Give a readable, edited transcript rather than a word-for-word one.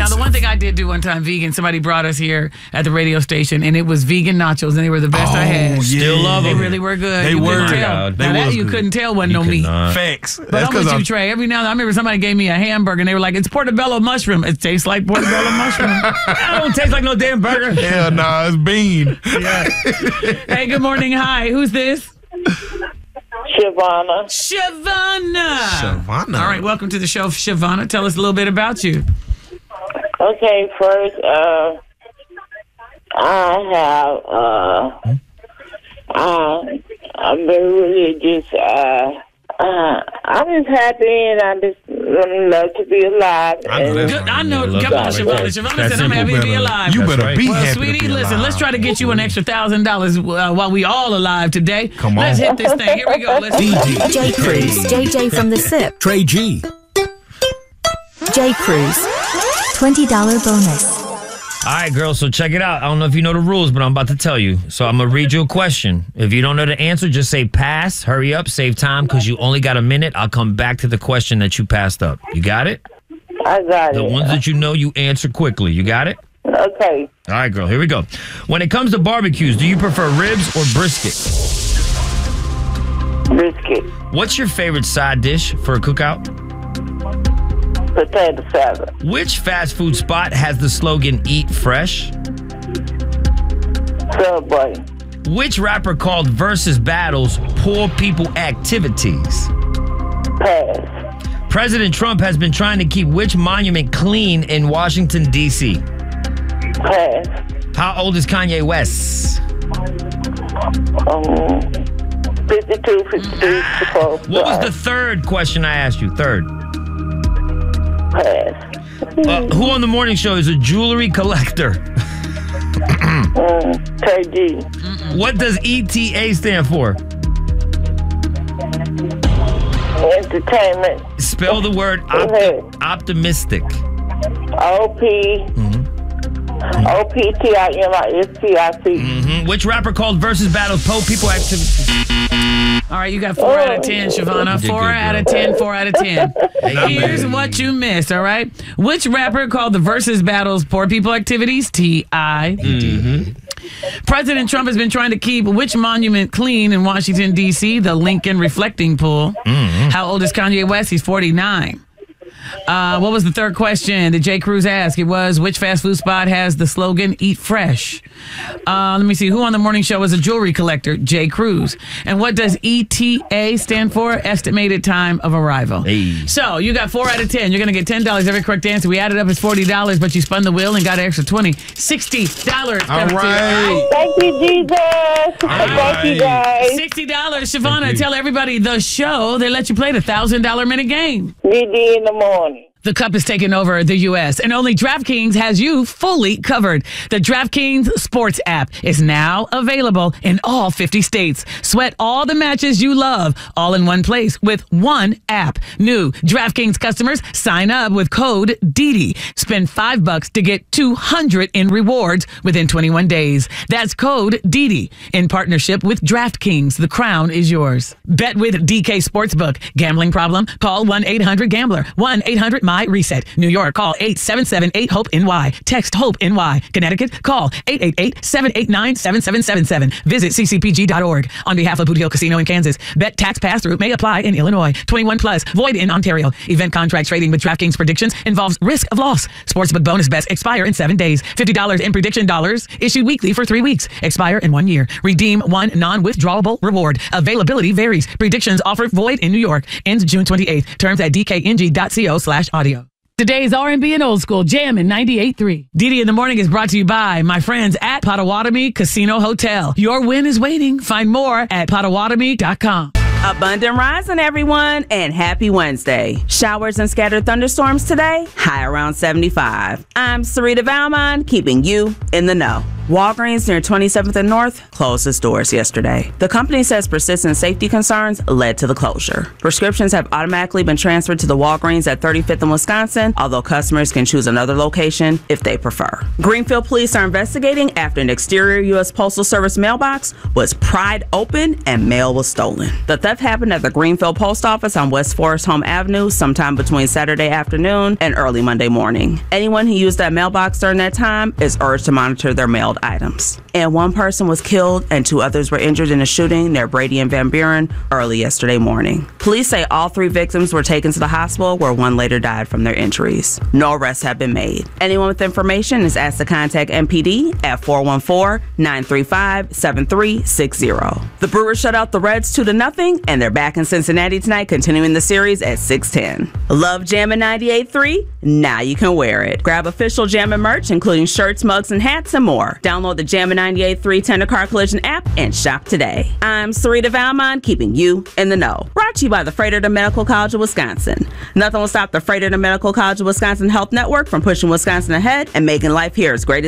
the one thing I did do one time, vegan, somebody brought us here at the radio station, and it was vegan nachos, and they were the best I had. Still love them. They really were good. They you were. couldn't tell. They Now that was you good. couldn't tell wasn't no meat. Facts. But I'm with you, Trey. Every now and then, I remember somebody gave me a hamburger, and they were like, it's portobello mushroom. It tastes like portobello mushroom. It don't taste like no damn burger. Hell nah, it's bean. Hey, good morning. Hi. Who's this? Shavonna. Shavonna. All right, welcome to the show, Shavonna. Tell us a little bit about you. Okay, first, I've been really just, I'm just happy and I just love to be alive. I know. Come on, Shavonna. Shavonna said, I'm happy to be alive. You better be Well, happy sweetie, to be listen, alive. let's try to get you an extra $1,000 while we all alive today. Come on. Let's hit this thing. Here we go. Let's DJ Cruz, JJ from the SIP, Trey G. J Cruz, $20 bonus. All right, girls, so check it out. I don't know if you know the rules, but I'm about to tell you. So I'm going to read you a question. If you don't know the answer, just say pass. Hurry up, save time, because you only got a minute. I'll come back to the question that you passed up. You got it? I got The it. ones that you know, you answer quickly. You got it? Okay. All right, girl, here we go. When it comes to barbecues, do you prefer ribs or brisket? Biscuit. What's your favorite side dish for a cookout? Potato salad. Which fast food spot has the slogan Eat Fresh? Subway. Which rapper called Versus Battles Poor People Activities? Pass. President Trump has been trying to keep which monument clean in Washington, D.C.? Pass. How old is Kanye West? 52, 53, 54. What was the third question I asked you? Third. Pass. Who on the morning show is a jewelry collector? Trey G. What does ETA stand for? Entertainment. Spell the word optimistic. OPTIMISTIC. Which rapper called Versus Battles Poor People Activities? All right, you got 4 out of 10, Shavonna. You did 4 good, out girl. of 10, 4 out of 10. Here's what you missed, all right? Which rapper called the Versus Battles Poor People Activities? T.I. President Trump has been trying to keep which monument clean in Washington, D.C.? The Lincoln Reflecting Pool. How old is Kanye West? He's 49. What was the third question that J. Cruz asked? It was, which fast food spot has the slogan Eat Fresh? Let me see. Who on the morning show is a jewelry collector? J. Cruz. And what does ETA stand for? Estimated time of arrival. Hey. So you got 4 out of 10. You're going to get $10 every correct answer. We added up as $40, but you spun the wheel and got an extra $20. $60. All right. Thank you, Jesus. Thank you, guys. $60. Shavonna, tell everybody the show. They let you play the $1,000 minute game. DD in the morning. The cup is taking over the U.S., and only DraftKings has you fully covered. The DraftKings Sports app is now available in all 50 states. Sweat all the matches you love, all in one place with one app. New DraftKings customers sign up with code DIDI. Spend $5 to get $200 in rewards within 21 days. That's code DIDI in partnership with DraftKings. The crown is yours. Bet with DK Sportsbook. Gambling problem? Call 1-800-GAMBLER. 1-800-MY-RESET. New York, call 877-8-HOPE-NY. Text HOPE-NY. Connecticut, call 888-789-7777. Visit ccpg.org. On behalf of Boot Hill Casino in Kansas, bet tax pass-through may apply in Illinois. 21 plus, void in Ontario. Event contract trading with DraftKings predictions involves risk of loss. Sportsbook bonus bets expire in 7 days. $50 in prediction dollars issued weekly for 3 weeks. Expire in 1 year. Redeem one non-withdrawable reward. Availability varies. Predictions offered void in New York. Ends June 28th. Terms at dkng.co/audio. Today's R&B and old school jam in 98.3. Didi in the Morning is brought to you by my friends at Potawatomi Casino Hotel. Your win is waiting. Find more at potawatomi.com. Abundant rising, everyone, and happy Wednesday. Showers and scattered thunderstorms today, high around 75. I'm Sarita Valmont, keeping you in the know. Walgreens near 27th and North closed its doors yesterday. The company says persistent safety concerns led to the closure. Prescriptions have automatically been transferred to the Walgreens at 35th and Wisconsin, although customers can choose another location if they prefer. Greenfield police are investigating after an exterior U.S. Postal Service mailbox was pried open and mail was stolen. The theft happened at the Greenfield Post Office on West Forest Home Avenue sometime between Saturday afternoon and early Monday morning. Anyone who used that mailbox during that time is urged to monitor their mailed items. And one person was killed and 2 others were injured in a shooting near Brady and Van Buren early yesterday morning. Police say all 3 victims were taken to the hospital, where 1 later died from their injuries. No arrests have been made. Anyone with information is asked to contact MPD at 414-935-7360. The Brewers shut out the Reds 2-0, and they're back in Cincinnati tonight, continuing the series at 6:10. Love Jammin' 98.3? Now you can wear it. Grab official Jammin' merch, including shirts, mugs, and hats, and more. Download the Jammin' 98.3 Tender Car Collision app and shop today. I'm Sarita Valmont, keeping you in the know. Brought to you by the Frederick Medical College of Wisconsin. Nothing will stop the Frederick Medical College of Wisconsin Health Network from pushing Wisconsin ahead and making life here as great as